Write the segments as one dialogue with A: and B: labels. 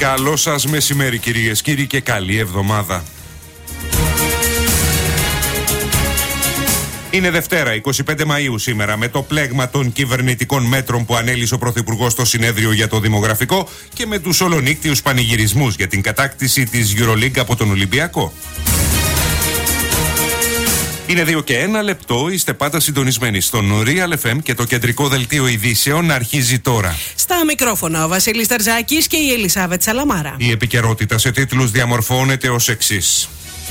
A: Καλό σας μεσημέρι κυρίες, κύριοι, και καλή εβδομάδα. Είναι Δευτέρα, 25 Μαΐου σήμερα, με το πλέγμα των κυβερνητικών μέτρων που ανέλησε ο Πρωθυπουργός στο συνέδριο για το δημογραφικό και με τους ολονύκτιους πανηγυρισμούς για την κατάκτηση της EuroLeague από τον Ολυμπιακό. Είναι 2 και 1 λεπτό, είστε πάντα συντονισμένοι στον Real FM και το κεντρικό δελτίο ειδήσεων αρχίζει τώρα. Στα μικρόφωνα ο Βασίλης Τερζάκης και η Ελισάβετ Σαλαμάρα. Η επικαιρότητα σε τίτλους διαμορφώνεται ως εξής.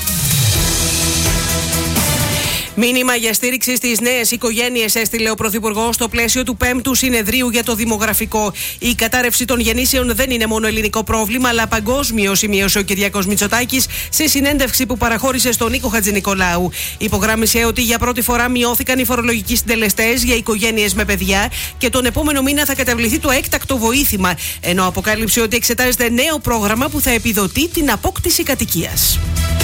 A: Μήνυμα για στήριξη στις νέες οικογένειες έστειλε ο Πρωθυπουργός στο πλαίσιο του 5ου συνεδρίου για το δημογραφικό. Η κατάρρευση των γεννήσεων δεν είναι μόνο ελληνικό πρόβλημα, αλλά παγκόσμιο, σημείωσε ο Κυριάκος Μητσοτάκης σε συνέντευξη που παραχώρησε στον Νίκο Χατζηνικολάου. Υπογράμμισε ότι για πρώτη φορά μειώθηκαν οι φορολογικοί συντελεστές για οικογένειες με παιδιά και τον επόμενο μήνα θα καταβληθεί το έκτακτο βοήθημα. Ενώ αποκάλυψε ότι εξετάζεται νέο πρόγραμμα που θα επιδοτεί την απόκτηση κατοικίας.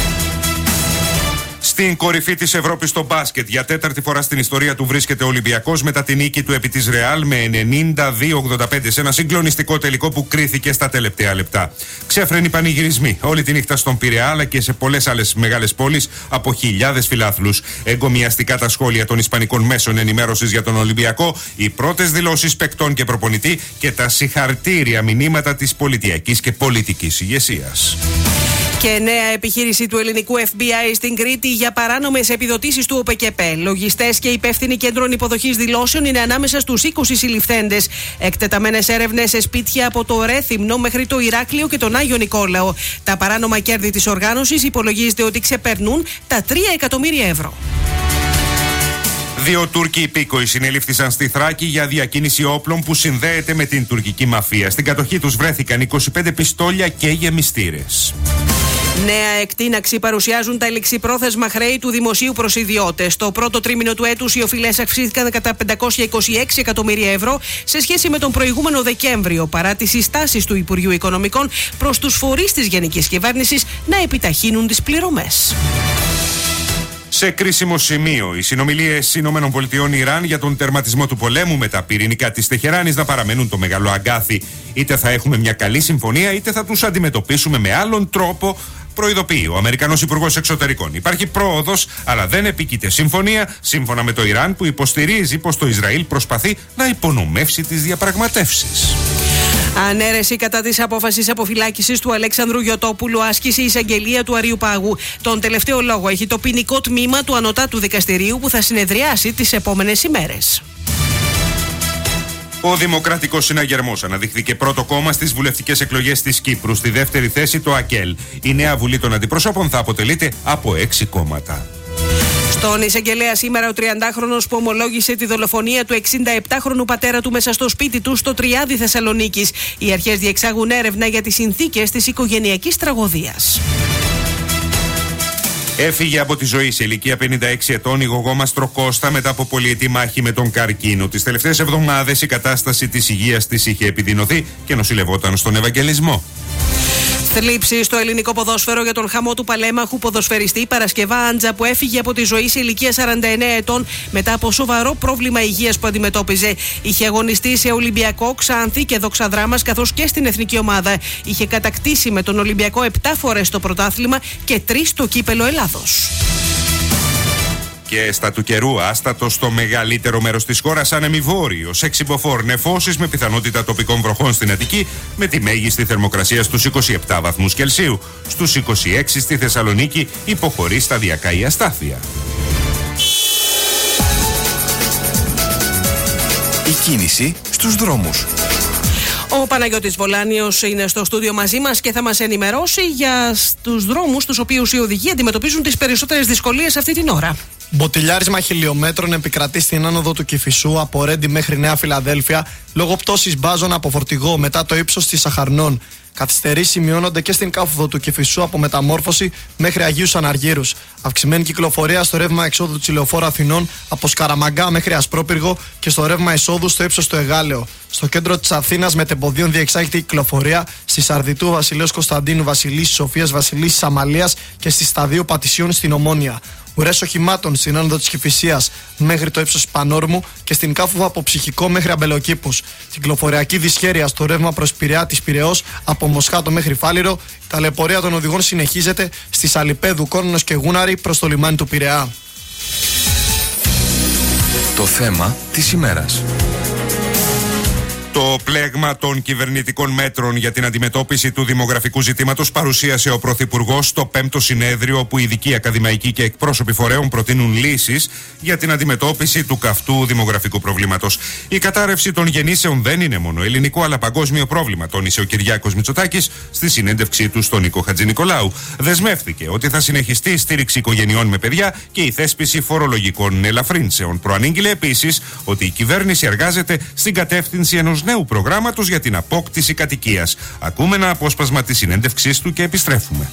A: Στην κορυφή της Ευρώπης στο μπάσκετ, για τέταρτη φορά στην ιστορία του βρίσκεται ο Ολυμπιακός μετά την νίκη του επί της Ρεάλ με 92-85 σε ένα συγκλονιστικό τελικό που κρίθηκε στα τελευταία λεπτά. Ξέφρενοι πανηγυρισμοί όλη τη νύχτα στον Πειραιά αλλά και σε πολλές άλλες μεγάλες πόλεις από χιλιάδες φιλάθλους. Εγκομιαστικά τα σχόλια των ισπανικών μέσων ενημέρωσης για τον Ολυμπιακό, οι πρώτες δηλώσεις παικτών και προπονητή και τα συγχαρτήρια μηνύματα της πολιτιακής και πολιτικής ηγεσίας. Και νέα επιχείρηση του ελληνικού FBI στην Κρήτη για παράνομες επιδοτήσεις του ΟΠΕΚΕΠΕ. Λογιστές και υπεύθυνοι κέντρων υποδοχής δηλώσεων είναι ανάμεσα στους 20 συλληφθέντες. Εκτεταμένες έρευνες σε σπίτια από το Ρέθυμνο μέχρι το Ηράκλειο και τον Άγιο Νικόλαο. Τα παράνομα κέρδη της οργάνωσης υπολογίζεται ότι ξεπερνούν τα 3 εκατομμύρια ευρώ. 2 Τούρκοι υπήκοοι συνελήφθησαν στη Θράκη για διακίνηση όπλων που συνδέεται με την τουρκική μαφία. Στην κατοχή τους βρέθηκαν 25 πιστόλια και γεμιστήρες. Νέα εκτείναξη παρουσιάζουν τα ληξιπρόθεσμα χρέη του δημοσίου προς ιδιώτες. Το πρώτο τρίμηνο του έτους οι οφειλές αυξήθηκαν κατά 526 εκατομμύρια ευρώ σε σχέση με τον προηγούμενο Δεκέμβριο, παρά τις συστάσεις του Υπουργείου Οικονομικών προς τους φορείς της Γενικής Κυβέρνησης να επιταχύνουν τις πληρωμές. Σε κρίσιμο σημείο, οι συνομιλίες ΗΠΑ-Ιράν για τον τερματισμό του πολέμου με τα πυρηνικά της Τεχεράνης να παραμένουν το μεγάλο αγκάθι. Είτε θα έχουμε μια καλή συμφωνία, είτε θα τους αντιμετωπίσουμε με άλλον τρόπο, προειδοποιεί ο Αμερικανός Υπουργός Εξωτερικών. Υπάρχει πρόοδος, αλλά δεν επίκειται συμφωνία, σύμφωνα με το Ιράν που υποστηρίζει πως το Ισραήλ προσπαθεί να υπονομεύσει τις διαπραγματεύσεις. Ανέρεση κατά της απόφασης αποφυλάκησης του Αλέξανδρου Γιωτόπουλου άσκησε η εισαγγελία του Αριουπάγου. Τον τελευταίο λόγο έχει το ποινικό τμήμα του Ανωτάτου Δικαστηρίου που θα συνεδριάσει τις επόμενες ημέρες. Ο Δημοκρατικός Συναγερμός αναδείχθηκε πρώτο κόμμα στις βουλευτικές εκλογές της Κύπρου. Στη δεύτερη θέση το ΑΚΕΛ. Η νέα Βουλή των Αντιπροσώπων θα αποτελείται από 6 κόμματα. Στον εισαγγελέα σήμερα ο 30χρονος που ομολόγησε τη δολοφονία του 67χρονου πατέρα του μέσα στο σπίτι του στο Τριάδι Θεσσαλονίκης. Οι αρχές διεξάγουν έρευνα για τις συνθήκες της οικογενειακής τραγωδίας. Έφυγε από τη ζωή σε ηλικία 56 ετών η γογόμαστρο Κώστα μετά από πολυετή μάχη με τον καρκίνο. Τις τελευταίες εβδομάδες η κατάσταση της υγείας της είχε επιδεινωθεί και νοσηλευόταν στον Ευαγγελισμό. Θλίψη στο ελληνικό ποδόσφαιρο για τον χαμό του παλέμαχου ποδοσφαιριστή Παρασκευά Άντζα που έφυγε από τη ζωή σε ηλικία 49 ετών μετά από σοβαρό πρόβλημα υγείας που αντιμετώπιζε. Είχε αγωνιστεί σε Ολυμπιακό, Ξάνθη και Δοξαδράμας καθώς και στην εθνική ομάδα. Είχε κατακτήσει με τον Ολυμπιακό 7 φορές το πρωτάθλημα και 3 το κύπελο Ελλάδος. Και στα του καιρού, άστατο στο μεγαλύτερο μέρος της χώρας, άνεμοι βόρειος, εξυμποφόρ νεφώσεις με πιθανότητα τοπικών βροχών στην Αττική, με τη μέγιστη θερμοκρασία στους 27 βαθμούς Κελσίου. Στους 26 στη Θεσσαλονίκη υποχωρεί σταδιακά η αστάθεια.
B: Η κίνηση στους δρόμους.
C: Ο Παναγιώτης Βολάνιος είναι στο στούντιο μαζί μας και θα μας ενημερώσει για τους δρόμους τους οποίους οι οδηγοί αντιμετωπίζουν τις περισσότερες δυσκολίες αυτή την ώρα.
D: Μποτιλιάρισμα χιλιόμετρων επικρατεί στην άνοδο του Κηφισού από Ρέντι μέχρι Νέα Φιλαδέλφια λόγω πτώσης μπάζων από φορτηγό μετά το ύψος της Σαχαρνών. Καθυστερήσεις σημειώνονται και στην κάθοδο του Κηφισού από Μεταμόρφωση μέχρι Αγίους Αναργύρους. Αυξημένη κυκλοφορία στο ρεύμα εξόδου της Ηλεοφόρου Αθηνών από Σκαραμαγκά μέχρι Ασπρόπυργο και στο ρεύμα εισόδου στο ύψος του Εγάλεο. Στο κέντρο της Αθήνας με τεμποδίων διεξάγεται η κυκλοφορία στη Σαρδιτού Βασιλέως Κωνσταντίνου Βασιλίσσης Σοφίας Βασιλίσσης Αμαλίας και στη Σταδίου Πατησίων στην Ομόνια. ουρές οχημάτων στην άνοδο της Κηφισίας μέχρι το ύψος Πανόρμου και στην Κάφοβα από Ψυχικό μέχρι Αμπελοκήπους. Κυκλοφοριακή δυσχέρεια στο ρεύμα προς Πειραιά της Πειραιώς από Μοσχάτο μέχρι Φάληρο. Η ταλαιπωρία των οδηγών συνεχίζεται στις Αλιπέδου, Κόρνος και Γούναρη προς το λιμάνι του Πειραιά.
B: Το θέμα της ημέρας.
A: Το πλέγμα των κυβερνητικών μέτρων για την αντιμετώπιση του δημογραφικού ζητήματος παρουσίασε ο Πρωθυπουργός στο 5ο συνέδριο, όπου ειδικοί ακαδημαϊκοί και εκπρόσωποι φορέων προτείνουν λύσεις για την αντιμετώπιση του καυτού δημογραφικού προβλήματος. Η κατάρρευση των γεννήσεων δεν είναι μόνο ελληνικό, αλλά παγκόσμιο πρόβλημα, τόνισε ο Κυριάκος Μητσοτάκης στη συνέντευξή του στον Νίκο Χατζηνικολάου. Δεσμεύτηκε ότι θα συνεχιστεί η στήριξη οικογενειών με παιδιά και η θέσπιση φορολογικών ελαφρύνσεων. Προανήγγειλε επίσης ότι η κυβέρνηση εργάζεται στην κατεύθυνση ενός νέου προγράμματος για την απόκτηση κατοικίας. Ακούμε ένα απόσπασμα της συνέντευξής του και επιστρέφουμε.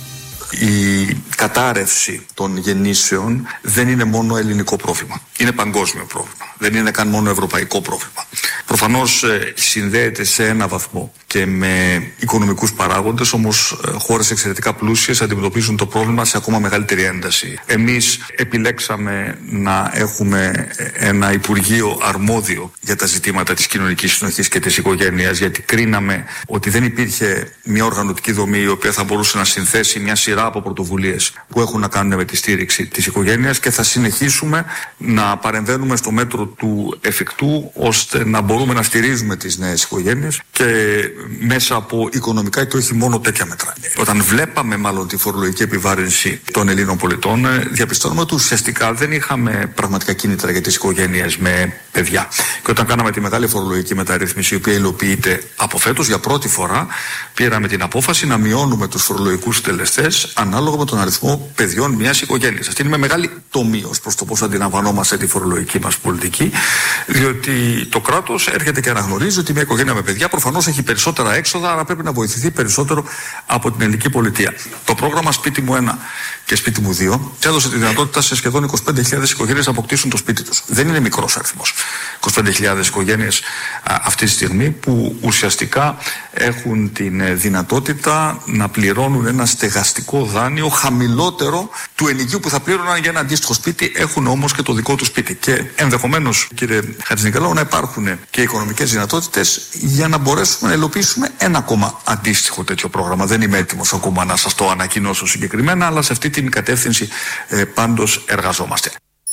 E: Η κατάρρευση των γεννήσεων δεν είναι μόνο ελληνικό πρόβλημα. Είναι παγκόσμιο πρόβλημα. Δεν είναι καν μόνο ευρωπαϊκό πρόβλημα. Προφανώς συνδέεται σε ένα βαθμό και με οικονομικούς παράγοντες, όμως χώρες εξαιρετικά πλούσιες αντιμετωπίζουν το πρόβλημα σε ακόμα μεγαλύτερη ένταση. Εμείς επιλέξαμε να έχουμε ένα Υπουργείο αρμόδιο για τα ζητήματα της κοινωνικής συνοχής και της οικογένειας, γιατί κρίναμε ότι δεν υπήρχε μια οργανωτική δομή η οποία θα μπορούσε να συνθέσει μια σειρά από πρωτοβουλίες που έχουν να κάνουν με τη στήριξη της οικογένειας, και θα συνεχίσουμε να παρεμβαίνουμε στο μέτρο του εφικτού ώστε να μπορούμε να στηρίζουμε τις νέες οικογένειες και μέσα από οικονομικά και όχι μόνο τέτοια μέτρα. Όταν βλέπαμε μάλλον τη φορολογική επιβάρυνση των Ελλήνων πολιτών, διαπιστώνουμε ότι ουσιαστικά δεν είχαμε πραγματικά κίνητρα για τις οικογένειες με παιδιά. Και όταν κάναμε τη μεγάλη φορολογική μεταρρύθμιση, η οποία υλοποιείται από φέτος, για πρώτη φορά πήραμε την απόφαση να μειώνουμε τους φορολογικούς συντελεστές ανάλογα με τον αριθμό παιδιών μιας οικογένειας. Αυτή είναι με μεγάλη τομή ως προς το πώς αντιλαμβανόμαστε τη φορολογική μας πολιτική, διότι το κράτος έρχεται και αναγνωρίζει ότι μια οικογένεια με παιδιά προφανώς έχει περισσότερα έξοδα, άρα πρέπει να βοηθηθεί περισσότερο από την ελληνική πολιτεία. Το πρόγραμμα Σπίτι μου 1 και Σπίτι μου 2 έδωσε τη δυνατότητα σε σχεδόν 25.000 οικογένειες να αποκτήσουν το σπίτι τους. Δεν είναι μικρός αριθμός. 25.000 οικογένειες αυτή τη στιγμή που ουσιαστικά έχουν την δυνατότητα να πληρώνουν ένα στεγαστικό δάνειο χαμηλότερο του ενοικίου που θα πλήρωναν για ένα αντίστοιχο σπίτι, έχουν όμως και το δικό του σπίτι. Και ενδεχομένως, κύριε Χατζηνικολάου, να υπάρχουν και οικονομικές δυνατότητες για να μπορέσουμε να υλοποιήσουμε ένα ακόμα αντίστοιχο τέτοιο πρόγραμμα. Δεν είμαι έτοιμος ακόμα να σας το ανακοινώσω συγκεκριμένα, αλλά σε αυτή την κατεύθυνση πάντως εργαζόμαστε.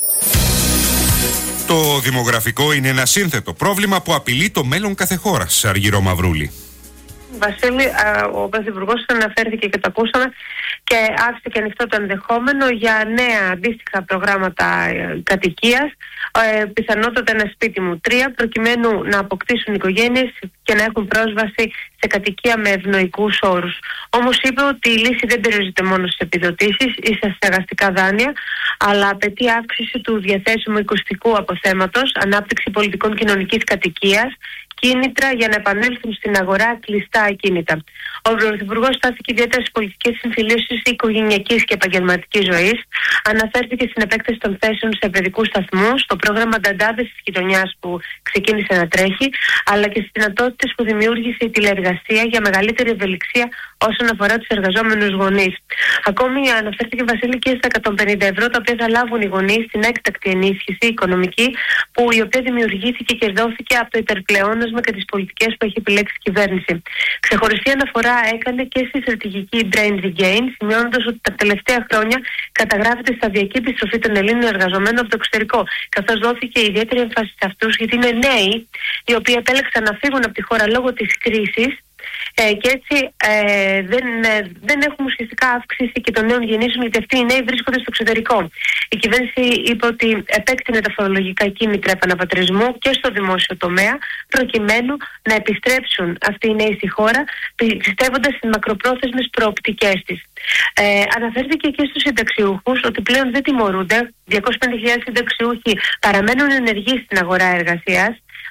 A: Το δημογραφικό είναι ένα σύνθετο πρόβλημα που απειλεί το μέλλον κάθε χώρας. Αργυρό Μαυρούλη.
F: Βασίλη, ο Πρωθυπουργός αναφέρθηκε και το ακούσαμε και άφησε και ανοιχτό το ενδεχόμενο για νέα αντίστοιχα προγράμματα κατοικίας, πιθανότατα ένα Σπίτι μου 3, προκειμένου να αποκτήσουν οικογένειες και να έχουν πρόσβαση σε κατοικία με ευνοϊκούς όρους. Όμως είπε ότι η λύση δεν περιορίζεται μόνο στις επιδοτήσεις ή στα στεγαστικά δάνεια, αλλά απαιτεί αύξηση του διαθέσιμου οικοστικού αποθέματος, ανάπτυξη πολιτικών κοινωνικής κατοικίας, κίνητρα για να επανέλθουν στην αγορά κλειστά ακίνητα. Ο Πρωθυπουργός στάθηκε ιδιαίτερα στις πολιτικές συμφιλίωσεις οικογενειακής και επαγγελματικής ζωής. Αναφέρθηκε στην επέκταση των θέσεων σε παιδικούς σταθμούς, στο πρόγραμμα Νταντάδες της γειτονιάς που ξεκίνησε να τρέχει, αλλά και στις δυνατότητες που δημιούργησε η τηλεεργασία για μεγαλύτερη ευελιξία όσον αφορά τους εργαζόμενους γονείς. Ακόμη αναφέρθηκε, Βασίλη, και στα 150 ευρώ τα οποία θα λάβουν οι γονείς στην έκτακτη ενίσχυση οικονομική, που η οποία δημιουργήθηκε και δόθηκε από το υπερπλεόνασμα και τις πολιτικές που έχει επιλέξει η κυβέρνηση. Ξεχωριστή αναφορά έκανε και στη στρατηγική Brain Regain, σημειώνοντας ότι τα τελευταία χρόνια καταγράφεται σταδιακή επιστροφή των Ελλήνων εργαζομένων από το εξωτερικό, καθώς δόθηκε ιδιαίτερη έμφαση σε αυτούς, γιατί είναι νέοι οι οποίοι επέλεξαν να φύγουν από τη χώρα λόγω της κρίσης. Και έτσι δεν έχουμε ουσιαστικά αύξηση και των νέων γεννήσεων, γιατί αυτοί οι νέοι βρίσκονται στο εξωτερικό. Η κυβέρνηση είπε ότι επέκτηνε τα φορολογικά κίνητρα επαναπατρισμού και στο δημόσιο τομέα, προκειμένου να επιστρέψουν αυτοί οι νέοι στη χώρα, πιστεύοντας στις μακροπρόθεσμες προοπτικές της. Αναφέρθηκε και στους συνταξιούχους ότι πλέον δεν τιμωρούνται. 250.000 συνταξιούχοι παραμένουν ενεργοί στην αγορά εργασίας,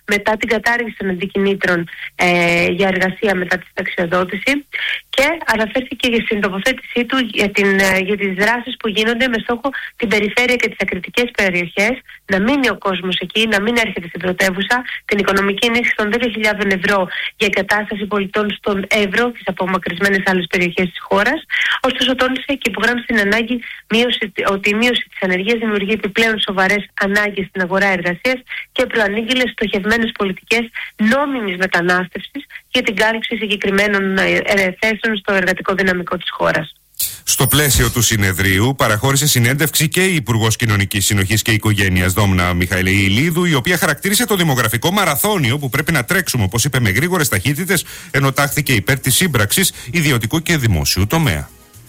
F: μετά την κατάργηση των αντικινήτρων για εργασία μετά τη συνταξιοδότηση, και αναφέρθηκε στην τοποθέτησή του για τις δράσεις που γίνονται με στόχο την περιφέρεια και τις ακριτικές περιοχές, να μείνει ο κόσμος εκεί, να μην έρχεται στην πρωτεύουσα, την οικονομική ενίσχυση των 10.000 ευρώ για εγκατάσταση πολιτών στον Εύρο και στις απομακρυσμένες άλλες περιοχές της χώρας. Ωστόσο, τόνισε και υπογράμμισε την ανάγκη ότι η μείωση της ανεργίας δημιουργεί επιπλέον σοβαρές ανάγκες στην αγορά εργασίας και προανήγγειλε στοχευμένες πολιτικές νόμιμης μετανάστευσης για την κάλυψη συγκεκριμένων θέσεων στο εργατικό δυναμικό της χώρας.
A: Στο πλαίσιο του συνεδρίου παραχώρησε συνέντευξη και η Υπουργός Κοινωνικής Συνοχής και Οικογένειας Δόμνα Μιχαηλίδου, η οποία χαρακτήρισε το δημογραφικό μαραθώνιο που πρέπει να τρέξουμε, όπως είπε, με γρήγορες ταχύτητες, ενώ τάχθηκε υπέρ της σύμπραξης ιδιωτικού και δημόσιου τομέα.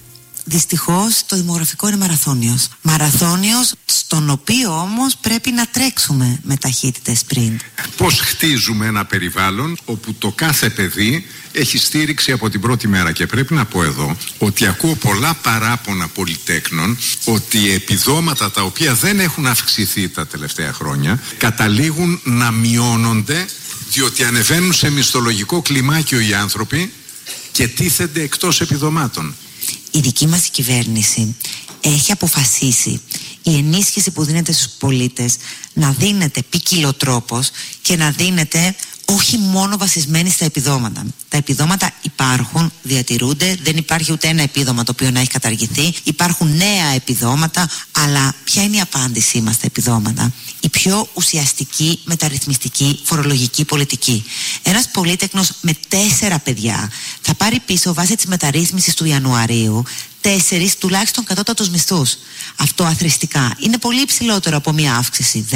G: Δυστυχώς το δημογραφικό είναι μαραθώνιος. Μαραθώνιος στον οποίο όμως πρέπει να τρέξουμε με ταχύτητες πριν.
H: Πώς χτίζουμε ένα περιβάλλον όπου το κάθε παιδί έχει στήριξη από την πρώτη μέρα. Και πρέπει να πω εδώ ότι ακούω πολλά παράπονα πολυτέκνων ότι επιδόματα τα οποία δεν έχουν αυξηθεί τα τελευταία χρόνια καταλήγουν να μειώνονται, διότι ανεβαίνουν σε μισθολογικό κλιμάκιο οι άνθρωποι και τίθενται εκτός επιδομάτων.
G: Η δική μας κυβέρνηση έχει αποφασίσει η ενίσχυση που δίνεται στους πολίτες να δίνεται ποικιλοτρόπως και να δίνεται όχι μόνο βασισμένη στα επιδόματα. Τα επιδόματα υπάρχουν, διατηρούνται, δεν υπάρχει ούτε ένα επίδομα το οποίο να έχει καταργηθεί. Υπάρχουν νέα επιδόματα, αλλά ποια είναι η απάντησή μας στα επιδόματα? Η πιο ουσιαστική μεταρρυθμιστική φορολογική πολιτική. Ένας πολίτεκνος με 4 παιδιά θα πάρει πίσω βάσει της μεταρρύθμισης του Ιανουαρίου 4 τουλάχιστον κατώτατους μισθούς. Αυτό αθροιστικά είναι πολύ υψηλότερο από μια αύξηση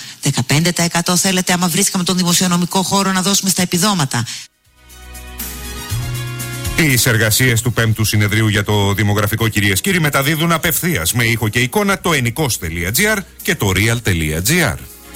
G: 10-15% θέλετε, άμα βρίσκαμε τον δημοσιονομικό χώρο να δώσουμε στα επιδόματα.
A: Τις εργασίες του 5ου συνεδρίου για το δημογραφικό, κυρίες και κύριοι, μεταδίδουν απευθείας με ήχο και εικόνα το enikos.gr και το real.gr.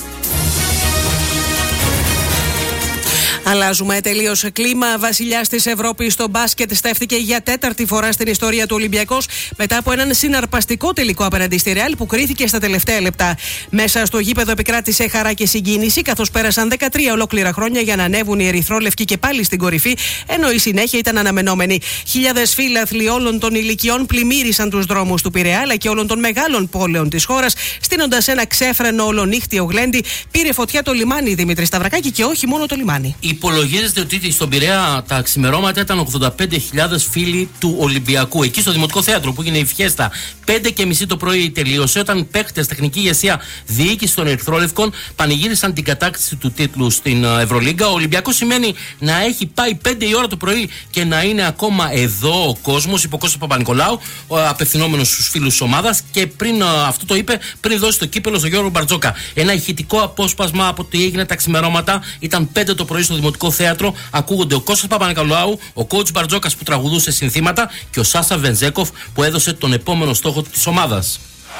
C: Αλλάζουμε τελείως κλίμα. Βασιλιάς της Ευρώπης στο μπάσκετ στέφθηκε για 4η φορά στην ιστορία του Ολυμπιακός μετά από έναν συναρπαστικό τελικό απέναντι στη Ρεάλ που κρίθηκε στα τελευταία λεπτά. Μέσα στο γήπεδο επικράτησε χαρά και συγκίνηση, καθώς πέρασαν 13 ολόκληρα χρόνια για να ανέβουν οι ερυθρόλευκοι και πάλι στην κορυφή, ενώ η συνέχεια ήταν αναμενόμενη. Χιλιάδες φίλαθλοι όλων των ηλικιών πλημμύρισαν τους δρόμους του Πειραιά αλλά και όλων των μεγάλων πόλεων της χώρας, στείνοντας ένα ξέφρενο ολονύχτιο γλέντι. Πήρε φωτιά το λιμάνι, Δημήτρη Σταυρακάκη, και όχι μόνο το λιμάνι.
I: Υπολογίζεται ότι στον Πειραιά τα ξημερώματα ήταν 85.000 φίλοι του Ολυμπιακού. Εκεί στο Δημοτικό Θέατρο που έγινε η φιέστα, 5:30 το πρωί τελείωσε, όταν παίχτες, τεχνική ηγεσία, διοίκηση των Ερυθρόλευκων πανηγύρισαν την κατάκτηση του τίτλου στην Ευρωλίγκα. Ο Ολυμπιακός σημαίνει να έχει πάει 5 η ώρα το πρωί και να είναι ακόμα εδώ ο κόσμος, είπε ο Κώστας Παπα-Νικολάου, απευθυνόμενος στους φίλους της ομάδας, και πριν αυτό το είπε πριν δώσει το κύπελο στον Γιώργο Μπαρτζόκα. Ένα ηχητικό απόσπασμα από τι έγινε τα ξημερώματα. Ήταν 5 το πρωί στο Δημοτικό Θέατρο. Ακούγονται ο Κώστας Παπα-Νικολάου, ο coach Μπαρτζόκας που τραγουδούσε συνθήματα και ο Σάσα Βενζέκοφ που έδωσε τον επόμενο στόχο της ομάδας.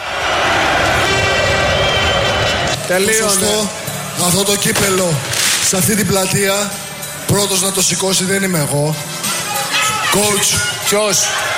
J: Τελείωνε αυτό το κύπελο σε αυτή την πλατεία. Πρώτος να το σηκώσει δεν είμαι εγώ. Coach.
I: Ποιος?